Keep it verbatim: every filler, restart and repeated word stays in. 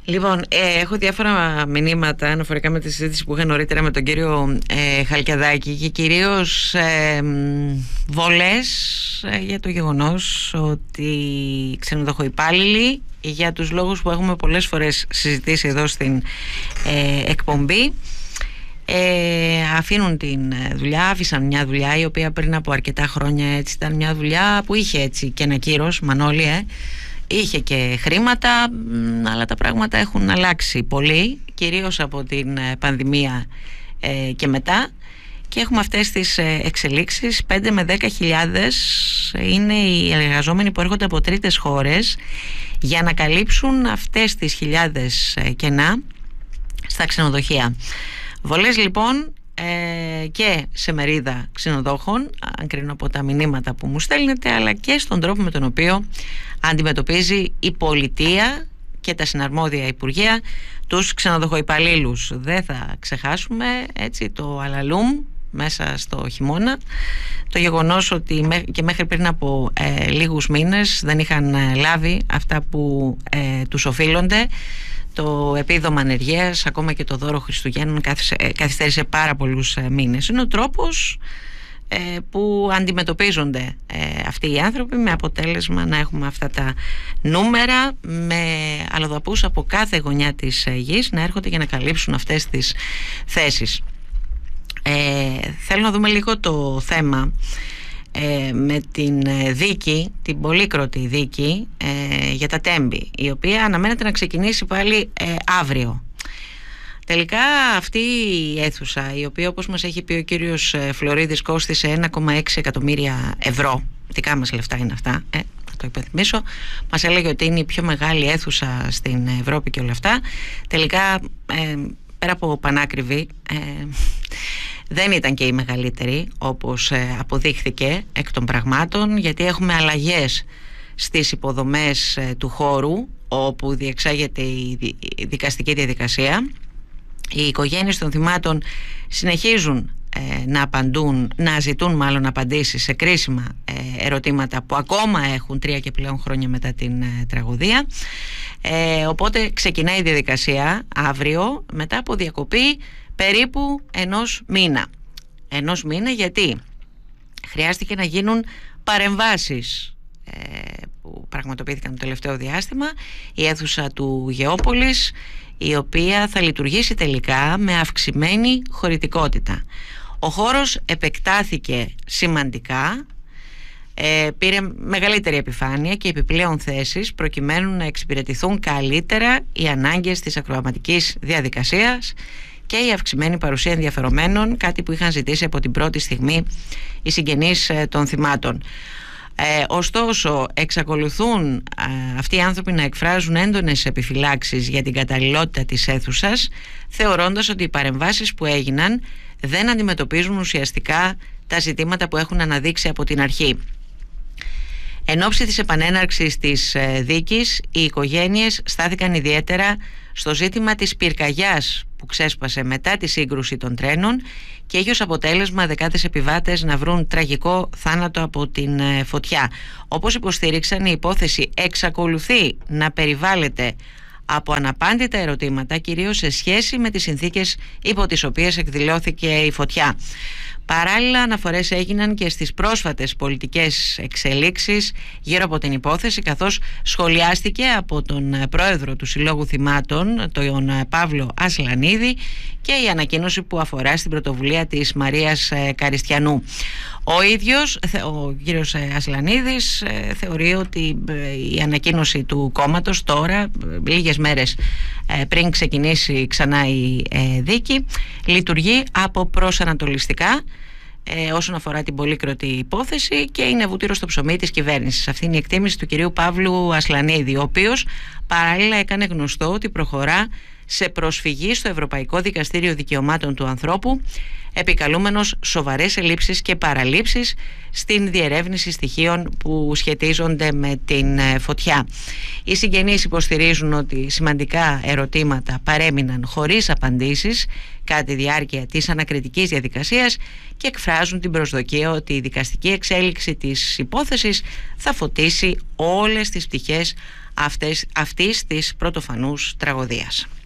Λοιπόν, ε, έχω διάφορα μηνύματα αναφορικά με τη συζήτηση που είχα νωρίτερα με τον κύριο ε, Χαλκιαδάκη και κυρίως ε, βολές ε, για το γεγονός ότι ξενοδοχοϊπάλληλοι, για τους λόγους που έχουμε πολλές φορές συζητήσει εδώ στην ε, εκπομπή, ε, αφήνουν την δουλειά, άφησαν μια δουλειά η οποία πριν από αρκετά χρόνια έτσι ήταν μια δουλειά που είχε έτσι και ένα κύρος, Μανώλη, ε, είχε και χρήματα, αλλά τα πράγματα έχουν αλλάξει πολύ, κυρίως από την πανδημία ε, και μετά, και έχουμε αυτές τις εξελίξεις. Πέντε με δέκα χιλιάδες είναι οι εργαζόμενοι που έρχονται από τρίτες χώρες για να καλύψουν αυτές τις χιλιάδες κενά στα ξενοδοχεία. Βολές λοιπόν ε, και σε μερίδα ξενοδόχων, αν κρίνω από τα μηνύματα που μου στέλνετε, αλλά και στον τρόπο με τον οποίο αντιμετωπίζει η πολιτεία και τα συναρμόδια υπουργεία τους ξενοδοχοϊπαλλήλους. Δεν θα ξεχάσουμε έτσι το αλαλούμ μέσα στο χειμώνα, το γεγονός ότι και μέχρι πριν από ε, λίγους μήνες δεν είχαν ε, λάβει αυτά που ε, τους οφείλονται. Το επίδομα ανεργίας, ακόμα και το δώρο Χριστουγέννων καθυστέρησε πάρα πολλούς μήνες. Είναι ο τρόπος ε, που αντιμετωπίζονται ε, αυτοί οι άνθρωποι, με αποτέλεσμα να έχουμε αυτά τα νούμερα, με αλλοδαπούς από κάθε γωνιά της γης να έρχονται για να καλύψουν αυτές τις θέσεις. Ε, θέλω να δούμε λίγο το θέμα Ε, με την δίκη, την πολύκροτη δίκη ε, για τα Τέμπη, η οποία αναμένεται να ξεκινήσει πάλι ε, αύριο. Τελικά αυτή η αίθουσα, η οποία όπως μας έχει πει ο κύριος Φλωρίδης κόστισε ένα κόμμα έξι εκατομμύρια ευρώ, δικά μας λεφτά είναι αυτά, ε, θα το υπενθυμίσω, μας έλεγε ότι είναι η πιο μεγάλη αίθουσα στην Ευρώπη και όλα αυτά. Τελικά ε, πέρα από πανάκριβη, ε, δεν ήταν και η μεγαλύτερη, όπως αποδείχθηκε εκ των πραγμάτων, γιατί έχουμε αλλαγές στις υποδομές του χώρου όπου διεξάγεται η δικαστική διαδικασία. Οι οικογένειες των θυμάτων συνεχίζουν να απαντούν, να ζητούν μάλλον απαντήσεις σε κρίσιμα ερωτήματα που ακόμα έχουν τρία και πλέον χρόνια μετά την τραγωδία. Ε, οπότε ξεκινάει η διαδικασία αύριο, μετά από διακοπή περίπου ενός μήνα. Ενός μήνα γιατί χρειάστηκε να γίνουν παρεμβάσεις ε, που πραγματοποιήθηκαν το τελευταίο διάστημα. Η αίθουσα του Γεώπολης, η οποία θα λειτουργήσει τελικά με αυξημένη χωρητικότητα. Ο χώρος επεκτάθηκε σημαντικά, ε, πήρε μεγαλύτερη επιφάνεια και επιπλέον θέσεις προκειμένου να εξυπηρετηθούν καλύτερα οι ανάγκες της ακροαματικής διαδικασίας και η αυξημένη παρουσία ενδιαφερομένων, κάτι που είχαν ζητήσει από την πρώτη στιγμή οι συγγενείς ε, των θυμάτων. Ε, ωστόσο, εξακολουθούν ε, αυτοί οι άνθρωποι να εκφράζουν έντονες επιφυλάξεις για την καταλληλότητα της αίθουσας, θεωρώντας ότι οι παρεμβάσεις που έγιναν δεν αντιμετωπίζουν ουσιαστικά τα ζητήματα που έχουν αναδείξει από την αρχή. Εν ώψη της επανέναρξης της ε, δίκης, οι οικογένειες στάθηκαν ιδιαίτερα στο ζήτημα της πυρκαγιάς που ξέσπασε μετά τη σύγκρουση των τρένων και έχει ως αποτέλεσμα δεκάδες επιβάτες να βρουν τραγικό θάνατο από την ε, φωτιά. Όπως υποστήριξαν, η υπόθεση εξακολουθεί να περιβάλλεται από αναπάντητα ερωτήματα, κυρίως σε σχέση με τις συνθήκες υπό τις οποίες εκδηλώθηκε η φωτιά. Παράλληλα, αναφορές έγιναν και στις πρόσφατες πολιτικές εξελίξεις γύρω από την υπόθεση, καθώς σχολιάστηκε από τον πρόεδρο του Συλλόγου Θυμάτων, τον Παύλο Ασλανίδη, και η ανακοίνωση που αφορά στην πρωτοβουλία της Μαρίας Καριστιανού. Ο ίδιος, ο κύριος Ασλανίδης, θεωρεί ότι η ανακοίνωση του κόμματος τώρα, λίγες μέρες πριν ξεκινήσει ξανά η δίκη, λειτουργεί από προσανατολιστικά ε, όσον αφορά την πολύκροτη υπόθεση και είναι βούτυρο στο ψωμί της κυβέρνησης. Αυτή είναι η εκτίμηση του κυρίου Παύλου Ασλανίδη, ο οποίος παράλληλα έκανε γνωστό ότι προχωρά σε προσφυγή στο Ευρωπαϊκό Δικαστήριο Δικαιωμάτων του Ανθρώπου, επικαλούμενος σοβαρές ελλείψεις και παραλήψεις στην διερεύνηση στοιχείων που σχετίζονται με την φωτιά. Οι συγγενείς υποστηρίζουν ότι σημαντικά ερωτήματα παρέμειναν χωρίς απαντήσεις κατά τη διάρκεια της ανακριτικής διαδικασίας και εκφράζουν την προσδοκία ότι η δικαστική εξέλιξη της υπόθεσης θα φωτίσει όλες τις πτυχές αυτές, αυτής της πρωτοφανούς τραγωδίας.